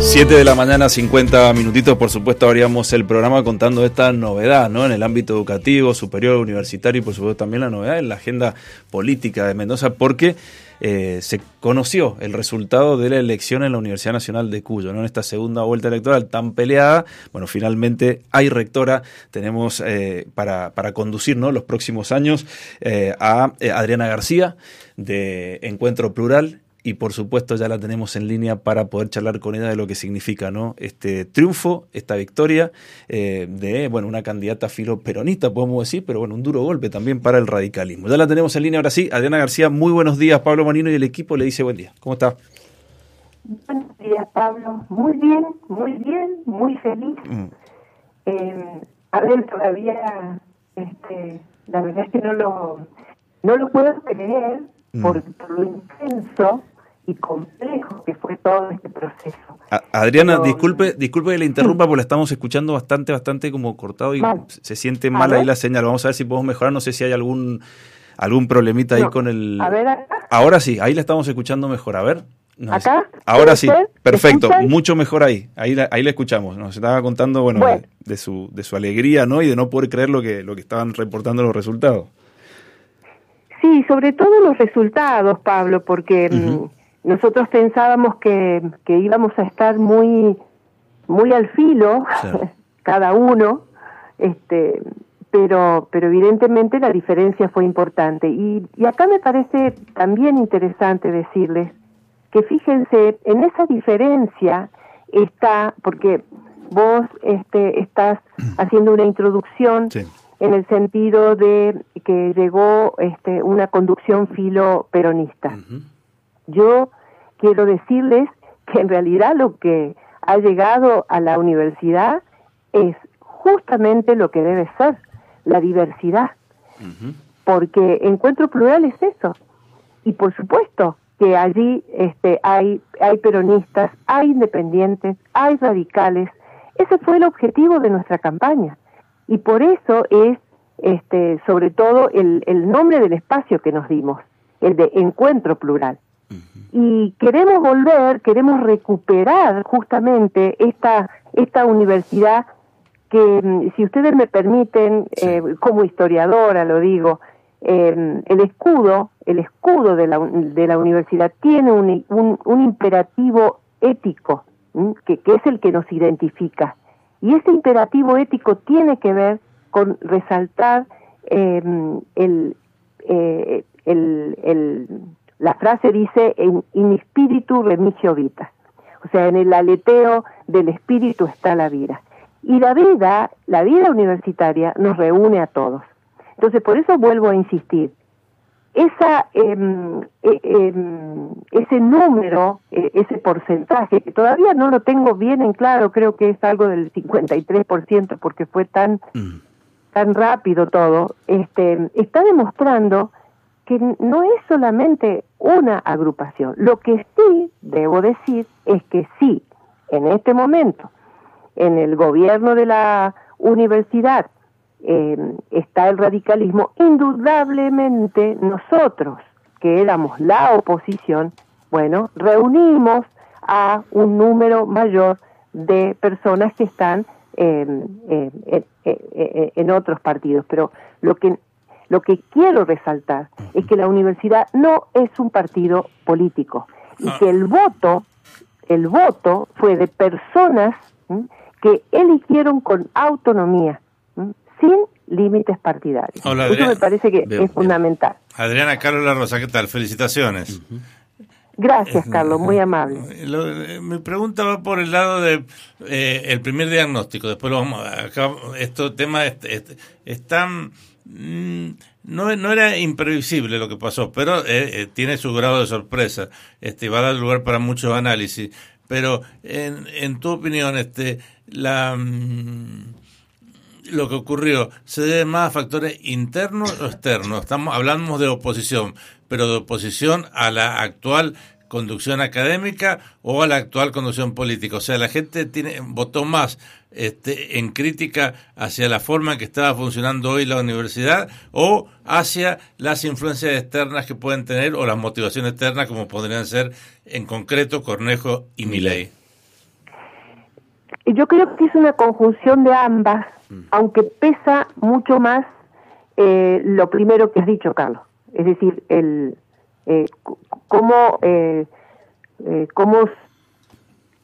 7 de la mañana, 50 minutitos. Por supuesto, abríamos el programa contando esta novedad, ¿no? En el ámbito educativo, superior, universitario y por supuesto también la novedad en la agenda política de Mendoza, porque se conoció el resultado de la elección en la Universidad Nacional de Cuyo, ¿no? En esta segunda vuelta electoral tan peleada. Bueno, finalmente hay rectora. Tenemos para conducir, ¿no?, los próximos años a Adriana García, de Encuentro Plural. Y por supuesto ya la tenemos en línea para poder charlar con ella de lo que significa, ¿no?, este triunfo, esta victoria de, bueno, una candidata filoperonista, podemos decir, pero bueno, un duro golpe también para el radicalismo. Ya la tenemos en línea ahora sí. Adriana García, muy buenos días. Pablo Manino y el equipo le dice buen día. ¿Cómo está? Buenos días, Pablo. Muy bien, muy feliz. A ver, todavía, la verdad es que no lo puedo creer por lo intenso y complejo que fue todo este proceso. Adriana, disculpe que le interrumpa, porque la estamos escuchando bastante como cortado y se siente mal ahí la señal. Vamos a ver si podemos mejorar. No sé si hay algún problemita ahí con el... A ver, acá. Ahora sí, ahí la estamos escuchando mejor. A ver. ¿Acá? Ahora sí, perfecto, mucho mejor ahí la escuchamos. Nos estaba contando, bueno. De su alegría, ¿no?, y de no poder creer lo que estaban reportando los resultados. Sí, sobre todo los resultados, Pablo, porque nosotros pensábamos que íbamos a estar muy al filo, sí, cada uno, pero evidentemente la diferencia fue importante. Y acá me parece también interesante decirles que fíjense, en esa diferencia está, porque vos estás haciendo una introducción, sí, en el sentido de que llegó una conducción filo-peronista. Yo quiero decirles que en realidad lo que ha llegado a la universidad es justamente lo que debe ser, la diversidad. Porque Encuentro Plural es eso. Y por supuesto que allí hay peronistas, hay independientes, hay radicales. Ese fue el objetivo de nuestra campaña. Y por eso es, sobre todo, el nombre del espacio que nos dimos, el de Encuentro Plural. Y queremos recuperar justamente esta universidad que, si ustedes me permiten, sí, como historiadora lo digo, el escudo de la universidad tiene un imperativo ético, que es el que nos identifica. Y ese imperativo ético tiene que ver con resaltar la frase dice in spiritu remisio vita, o sea, en el aleteo del espíritu está la vida. Y la vida universitaria nos reúne a todos. Entonces, por eso vuelvo a insistir. Ese número, ese porcentaje, que todavía no lo tengo bien en claro, creo que es algo del 53%, porque fue tan rápido todo, está demostrando que no es solamente una agrupación. Lo que sí debo decir es que sí, en este momento, en el gobierno de la universidad, está el radicalismo. Indudablemente nosotros, que éramos la oposición, bueno, reunimos a un número mayor de personas que están en otros partidos, pero lo que quiero resaltar es que la universidad no es un partido político y que el voto fue de personas que eligieron con autonomía, sin límites partidarios. Hola, eso Adriana, me parece que es fundamental. Adriana, Carlos La Rosa, ¿qué tal? Felicitaciones. Gracias, Carlos, muy amable. Mi pregunta va por el lado de el primer diagnóstico. Después lo vamos acá. Este tema es tan no era imprevisible lo que pasó, pero tiene su grado de sorpresa. Va a dar lugar para muchos análisis. Pero en tu opinión, lo que ocurrió, ¿se debe más a factores internos o externos? Hablamos de oposición, pero de oposición a la actual conducción académica o a la actual conducción política. O sea, la gente votó más en crítica hacia la forma en que estaba funcionando hoy la universidad o hacia las influencias externas que pueden tener o las motivaciones externas como podrían ser en concreto Cornejo y Milei. Yo creo que es una conjunción de ambas, aunque pesa mucho más lo primero que has dicho, Carlos. Es decir, cómo